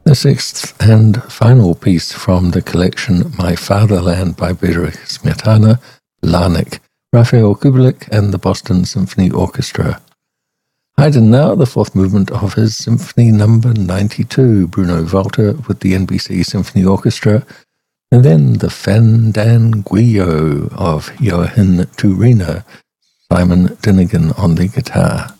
The sixth and final piece from the collection My Fatherland by Bedřich Smetana, Larnac, Raphael Kubelik and the Boston Symphony Orchestra. Haydn now, the fourth movement of his Symphony Number 92, Bruno Walter with the NBC Symphony Orchestra, and then the Fandanguillo of Johann Turina, Simon Dinnigan on the guitar.